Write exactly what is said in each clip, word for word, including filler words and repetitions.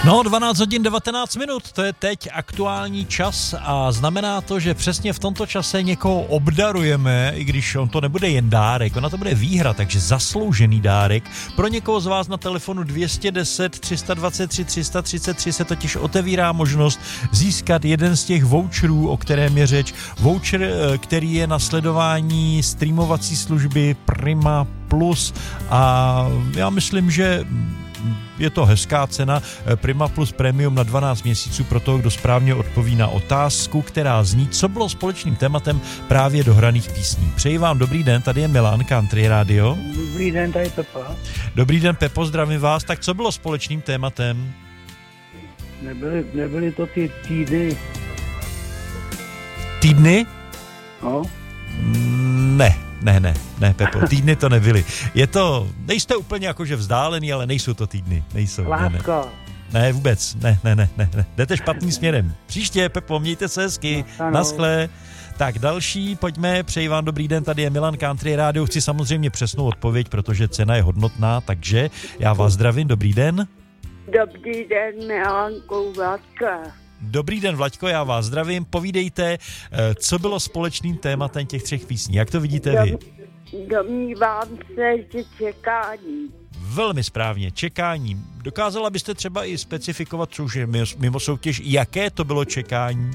No, dvanáct hodin devatenáct minut, to je teď aktuální čas a znamená to, že přesně v tomto čase někoho obdarujeme, i když on to nebude jen dárek, ona to bude výhra, takže zasloužený dárek. Pro někoho z vás na telefonu dvě stě deset, tři sta dvacet tři, tři sta třicet tři se totiž otevírá možnost získat jeden z těch voucherů, o kterém je řeč. Voucher, který je na sledování streamovací služby Prima Plus a já myslím, že je to hezká cena Prima Plus Premium na dvanáct měsíců pro toho, kdo správně odpoví na otázku, která zní, co bylo společným tématem právě dohraných písní. Přeji vám dobrý den, tady je Milan, Country Radio. Dobrý den, tady Pepa. Dobrý den, Pepo, zdravím vás. Tak co bylo společným tématem? Nebyly, nebyly to ty týdny. Týdny? No. Ne. Ne, ne, ne, Pepo, týdny to nebyly. Je to, nejste úplně jakože vzdálený, ale nejsou to týdny, nejsou. Láska. Ne, ne. ne, vůbec, ne, ne, ne, ne, ne, jdete špatným směrem. Příště, Pepo, mějte se hezky, no, naschle. Tak další, pojďme, přeji vám dobrý den, tady je Milan, Country Radio, chci samozřejmě přesnou odpověď, protože cena je hodnotná, takže já vás zdravím, dobrý den. Dobrý den, Milanko, Vládka. Dobrý den, Vlaďko, já vás zdravím. Povídejte, co bylo společným tématem těch třech písní. Jak to vidíte vy? Domnívám se, že čekání. Velmi správně, čekání. Dokázala byste třeba i specifikovat, což je mimo soutěž, jaké to bylo čekání?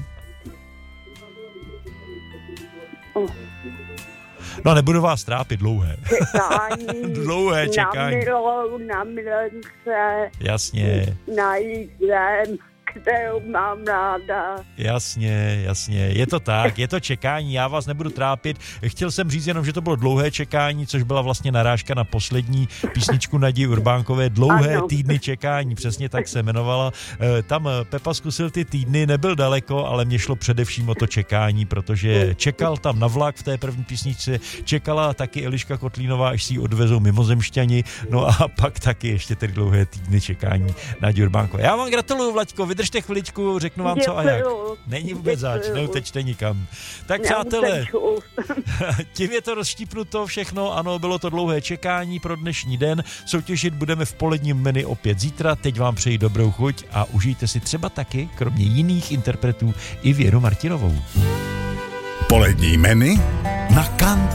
No, nebudu vás trápit, dlouhé. Čekání. Dlouhé čekání. Na milou, na milence. Jasně. Na jídlem, kterou mám ráda. Jasně, jasně, je to tak, je to čekání, já vás nebudu trápit. Chtěl jsem říct jenom, že to bylo dlouhé čekání, což byla vlastně narážka na poslední písničku Nadi Urbánkové, Dlouhé ano. týdny čekání, přesně tak se jmenovala. Tam Pepa zkusil ty týdny, nebyl daleko, ale mě šlo především o to čekání, protože čekal tam na vlak v té první písničce, čekala taky Eliška Kotlínová, až si ji odvezou mimozemšťani, no a pak taky ještě ty dlouhé týdny čekání Nadi Urbánkové. Já vám gratuluju, Vlaďko, vydržte chviličku, řeknu vám co a jak. Není vůbec zač, neutečte nikam. Tak přátelé, tím je to rozštípnuto všechno, ano, bylo to dlouhé čekání pro dnešní den, soutěžit budeme v poledním menu opět zítra, teď vám přeji dobrou chuť a užijte si třeba taky, kromě jiných interpretů, i Věru Martinovou. Polední menu na Country